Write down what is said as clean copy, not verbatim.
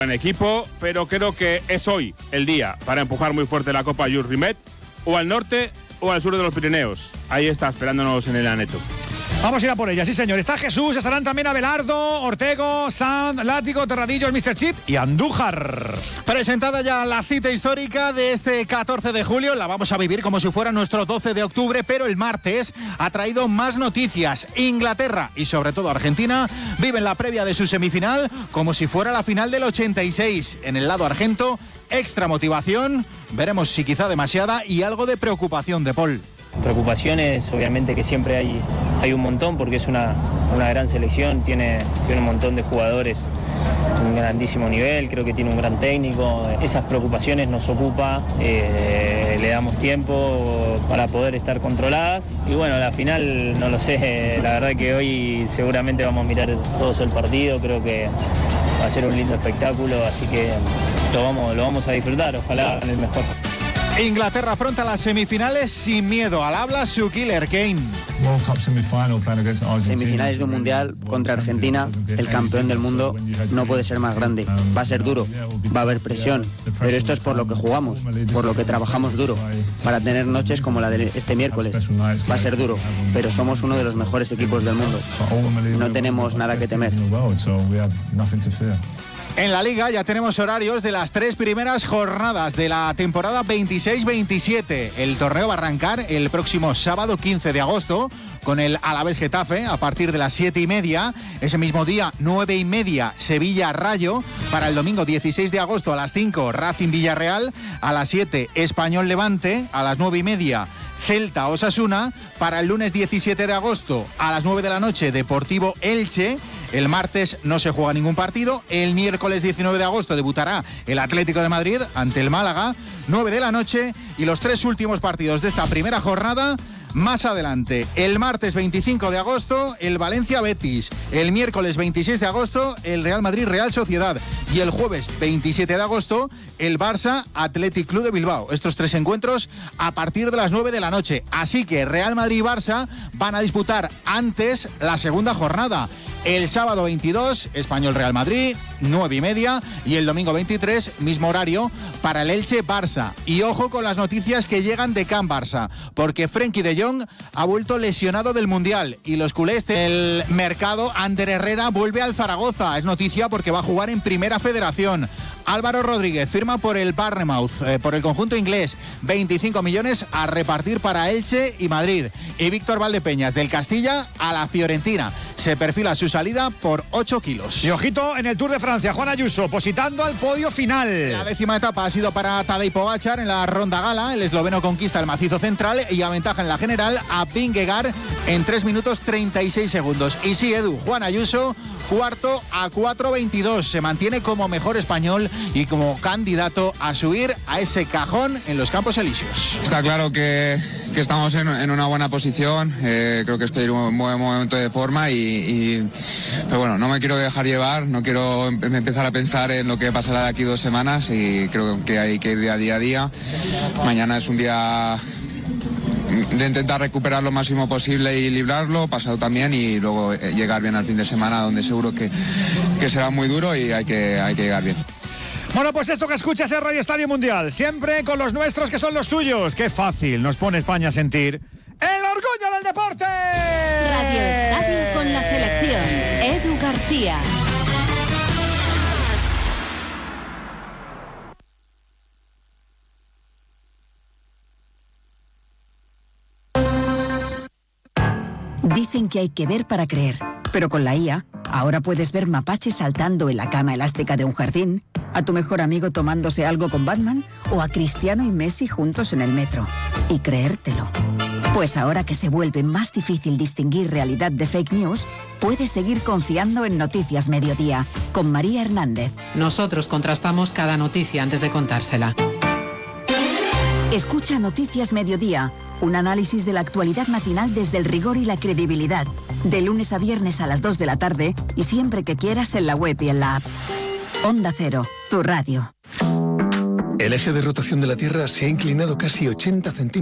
En equipo, pero creo que es hoy el día para empujar muy fuerte la Copa Jules Rimet, o al norte o al sur de los Pirineos. Ahí está, esperándonos en el Aneto. Vamos a ir a por ella, sí señor. Está Jesús, estarán también Abelardo, Ortego, Sanz, Látigo, Terradillos, Mr. Chip y Andújar. Presentada ya la cita histórica de este 14 de julio, la vamos a vivir como si fuera nuestro 12 de octubre, pero el martes ha traído más noticias. Inglaterra y sobre todo Argentina viven la previa de su semifinal como si fuera la final del 86. En el lado argento, extra motivación, veremos si quizá demasiada, y algo de preocupación de Paul. Preocupaciones, obviamente que siempre hay un montón, porque es una gran selección, tiene un montón de jugadores, un grandísimo nivel, creo que tiene un gran técnico. Esas preocupaciones nos ocupa, le damos tiempo para poder estar controladas, y bueno, la final no lo sé, la verdad que hoy seguramente vamos a mirar todos el partido, creo que va a ser un lindo espectáculo, así que lo vamos a disfrutar, ojalá en el mejor. Inglaterra afronta las semifinales sin miedo. Al habla su killer Kane. Semifinales de un mundial contra Argentina, el campeón del mundo, no puede ser más grande. Va a ser duro, va a haber presión, pero esto es por lo que jugamos, por lo que trabajamos duro, para tener noches como la de este miércoles. Va a ser duro, pero somos uno de los mejores equipos del mundo. No tenemos nada que temer. En la Liga ya tenemos horarios de las 3 primeras jornadas de la temporada 26-27. El torneo va a arrancar el próximo sábado 15 de agosto con el Alavés Getafe a partir de las 7:30. Ese mismo día, 9:30, Sevilla-Rayo. Para el domingo 16 de agosto a las 5, Racing-Villarreal. A las 7, Español-Levante. A las 9:30, Celta-Osasuna. Para el lunes 17 de agosto a las 9 de la noche, Deportivo-Elche. El martes no se juega ningún partido. El miércoles 19 de agosto debutará el Atlético de Madrid ante el Málaga, 9 de la noche. Y los 3 últimos partidos de esta primera jornada más adelante. El martes 25 de agosto, el Valencia-Betis. El miércoles 26 de agosto, el Real Madrid-Real Sociedad. Y el jueves 27 de agosto, el Barça-Athletic Club de Bilbao. Estos 3 encuentros a partir de las 9 de la noche. Así que Real Madrid y Barça van a disputar antes la segunda jornada. El sábado 22, Español-Real Madrid, 9:30. Y el domingo 23, mismo horario, para el Elche-Barça. Y ojo con las noticias que llegan de Can Barça, porque Frenkie de Jong ha vuelto lesionado del Mundial. Y los culés del mercado, Ander Herrera vuelve al Zaragoza. Es noticia porque va a jugar en Primera Federación. Álvaro Rodríguez firma por el Bournemouth, por el conjunto inglés, 25 millones a repartir para Elche y Madrid. Y Víctor Valdepeñas del Castilla a la Fiorentina. Se perfila su salida por 8 kilos. Y ojito en el Tour de Francia, Juan Ayuso positando al podio final. La 10ª etapa ha sido para Tadej Pogačar en la ronda gala. El esloveno conquista el macizo central y aventaja en la general a Vingegaard en 3 minutos 36 segundos. Y sí, Edu, Juan Ayuso, cuarto a 4:22. Se mantiene como mejor español y como candidato a subir a ese cajón en los Campos Elíseos. Está claro que estamos en una buena posición. Creo que estoy en un buen momento de forma pero bueno, no me quiero dejar llevar, no quiero empezar a pensar en lo que pasará de aquí 2 semanas, y creo que hay que ir día a día. Mañana es un día de intentar recuperar lo máximo posible y librarlo, pasado también, y luego llegar bien al fin de semana, donde seguro que será muy duro y hay que llegar bien. Bueno, pues esto que escuchas es Radio Estadio Mundial, siempre con los nuestros que son los tuyos. Qué fácil nos pone España a sentir el orgullo del deporte. Radio Estadio con la selección. Edu García. Dicen que hay que ver para creer, pero con la IA, ahora puedes ver mapaches saltando en la cama elástica de un jardín, a tu mejor amigo tomándose algo con Batman o a Cristiano y Messi juntos en el metro. Y creértelo. Pues ahora que se vuelve más difícil distinguir realidad de fake news, puedes seguir confiando en Noticias Mediodía, con María Hernández. Nosotros contrastamos cada noticia antes de contársela. Escucha Noticias Mediodía, un análisis de la actualidad matinal desde el rigor y la credibilidad, de lunes a viernes a las 2 de la tarde y siempre que quieras en la web y en la app. Onda Cero, tu radio. El eje de rotación de la Tierra se ha inclinado casi 80 centímetros.